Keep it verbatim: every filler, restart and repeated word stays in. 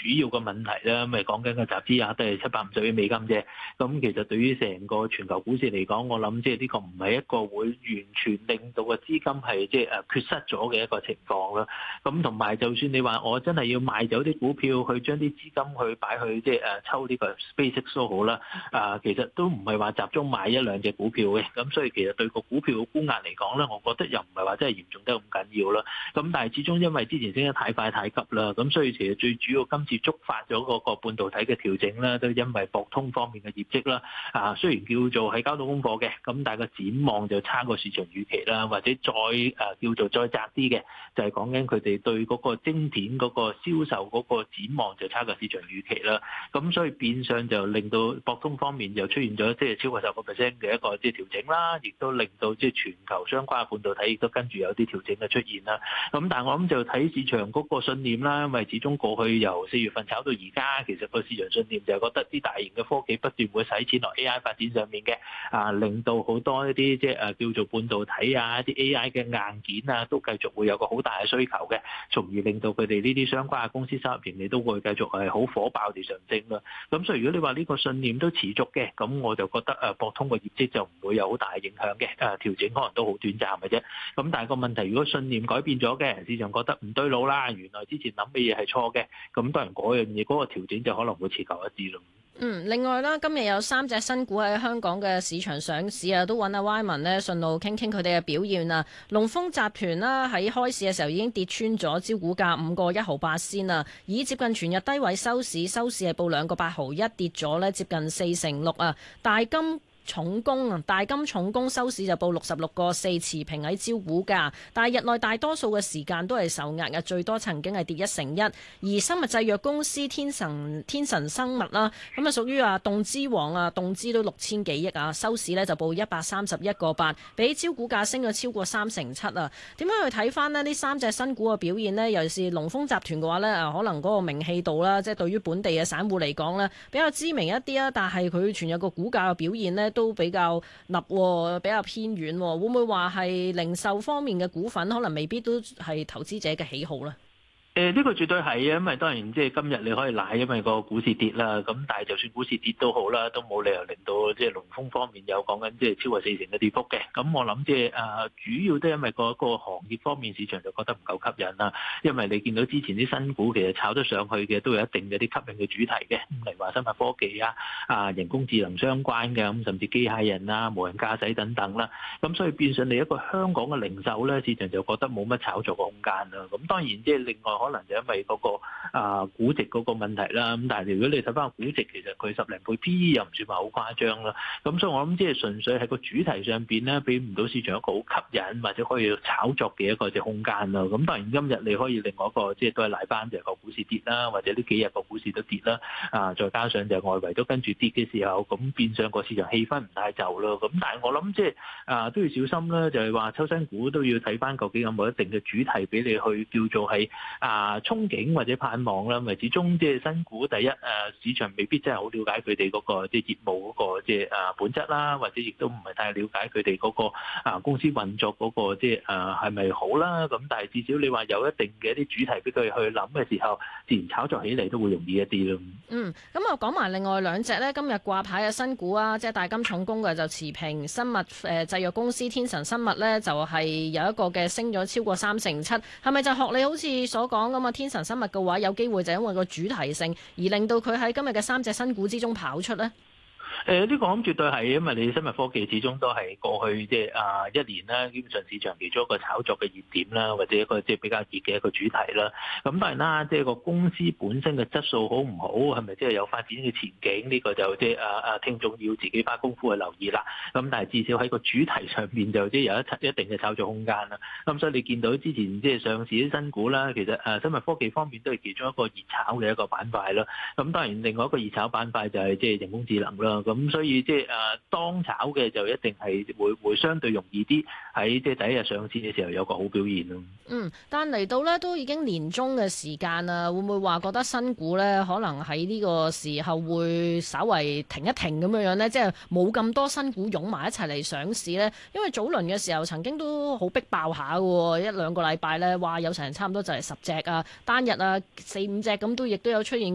主要嘅問題啦，咪講緊個集資額都係七百五十億美金啫。咁其實對於成個全球股市嚟講，我諗即係呢個唔係一個會完全令到個資金係即係誒缺失咗嘅一個情況啦。咁同埋就算你話我真係要賣走啲股票去將啲資金去擺去即係誒抽呢個 SpaceX 都好啦，啊其實都唔係話集中買一兩隻股票嘅。咁所以其實對個股票嘅沽壓嚟講咧，我覺得又唔係話真係嚴重得咁緊要啦。咁但係始終因為之前升得太快太急啦，咁所以其實最主要今次觸發咗嗰個半導體嘅調整咧，都因為博通方面嘅業績啦。啊，雖然叫做係交到功課嘅，咁但係個展望就差過市場預期啦，或者再誒、啊、叫做再窄啲嘅，就係講緊佢哋對嗰個晶片嗰個銷售嗰個展望就差過市場預期啦。咁所以變相就令到博通方面又出現咗即係超過十個 percent 嘅一個即係調整啦，亦都令到即係全球相關嘅半導體亦都跟住有啲調整嘅出現啦。咁但係我諗就睇市場嗰個信念啦，因為始終過去由四月份炒到而家，其實個市場信念就係覺得啲大型嘅科技不斷會使錢落 A I 發展上面嘅，啊令到好多一啲即係誒叫做半導體啊、一啲 A I 嘅硬件啊，都繼續會有個好大嘅需求嘅，從而令到佢哋呢啲相關嘅公司收入盈利都會繼續係好火爆地上升啦。咁所以如果你話呢個信念都持續嘅，咁我就覺得誒博通個業績就唔會有好大嘅影響嘅，誒調整可能都好短暫嘅啫。咁但係個問題，如果信念改變咗嘅，市場覺得唔對路啦，原來之前諗嘅嘢係錯嘅，咁當然嗰樣嘢嗰個調整就可能會持久一啲咯。 嗯，另外啦，今日有三隻新股喺香港嘅市場上市啊，都揾阿 Wyman 呢順路傾傾佢哋嘅表現啊。龍豐集團啦喺開市嘅時候已經跌穿咗招股價五個一毫八仙啦，以接近全日低位收市，收市係報兩個八毫一，跌咗呢接近四成六啊。大金重工啊，大金重工收市就報六十六個四，持平喺招股價，但係日內大多數嘅時間都係受壓嘅，最多曾經係跌一成一。而生物製藥公司天神天神生物啦，咁啊屬於啊動資王啊，動資都六千幾億啊，收市呢就報一百三十一個八，比招股價升咗超過三成七啊。點樣去睇翻呢？呢三隻新股嘅表現呢？尤其是龍豐集團嘅話呢，啊可能嗰個名氣度啦，即係對於本地嘅散戶嚟講呢，比較知名一啲啊，但係佢全日個股價嘅表現呢，都比較立，比較偏遠，會唔會話係零售方面嘅股份可能未必都係投資者嘅喜好呢？ 誒呢個絕對係啊，因為當然即係今日你可以賴，因為個股市跌啦。咁但係就算股市跌都好啦，都冇理由令到即係龍豐方面有講緊即係超過四成嘅跌幅嘅。咁我諗即係誒主要都因為個個行業方面市場就覺得唔夠吸引啦。因為你見到之前啲新股其實炒得上去嘅都有一定嘅啲吸引嘅主題嘅，例如話生物科技啊、啊人工智能相關嘅，咁甚至機械人啊、無人駕駛等等啦。咁所以變相你一個香港嘅零售咧，市場就覺得冇乜炒作嘅空間啦。咁當然即係另外可能就因為嗰個啊估值嗰個問題啦，咁但係如果你睇翻個估值，其實佢十零倍 P E 又唔算話好誇張啦。咁所以我諗即係純粹喺個主題上邊咧，俾唔到市場一個好吸引或者可以炒作嘅一個即係空間咯。咁當然今日你可以另外一個即係都係賴翻就係個股市跌啦，或者呢幾日個股市都跌啦。啊，再加上就係外圍都跟住跌嘅時候，咁變相個市場氣氛唔太就咯。咁但係我諗即係啊都要小心啦，就係話抽新股都要睇翻究竟有冇一定嘅主題俾你去叫做係啊憧憬或者盼望啦，咪始終即係新股第一誒市場未必真係好了解佢哋嗰個即係業務嗰個即係誒本質啦，或者亦都唔係太了解佢哋嗰個啊公司運作嗰個即係誒係咪好啦。咁但係至少你話有一定嘅一啲主題俾佢去諗嘅時候，自然炒作起嚟都會容易一啲咯。 嗯，咁啊講埋另外兩隻呢，今日掛牌嘅新股啊，即係大金重工嘅就持平，生物誒製藥公司天神生物呢，就係有一個嘅升咗超過三成七，係咪就學你好似所講咁啊？天神生物嘅話有機會就因為個主題性而令到佢喺今日嘅三隻新股之中跑出呢？ 誒呢個我諗絕對係，因為你生物科技始終都係過去即係啊一年啦，基本上市場其中一個炒作嘅熱點啦，或者一個即係比較熱嘅一個主題啦。咁當然啦，即係個公司本身嘅質素好唔好，係咪即係有發展嘅前景？呢個就即係啊啊聽眾要自己花功夫去留意啦。咁但係至少喺個主題上面就即係有一一定嘅炒作空間啦。咁所以你見到之前即係上市啲新股啦，其實誒生物科技方面都係其中一個熱炒嘅一個板塊啦。咁當然另外一個熱炒板塊就係即係人工智能啦。咁所以即係誒當炒嘅就一定係會會相對容易啲，喺即係第一日上市嘅時候有個好表現咯。 嗯，但嚟到咧都已經年中嘅時間啦，會唔會話覺得新股咧可能喺呢個時候會稍為停一停咁樣樣咧？即係冇咁多新股湧埋一齊嚟上市咧？因為早輪嘅時候曾經都好逼爆下嘅，一兩個禮拜咧，話有成差唔多就係十隻啊，單日啊四五隻咁都亦都有出現。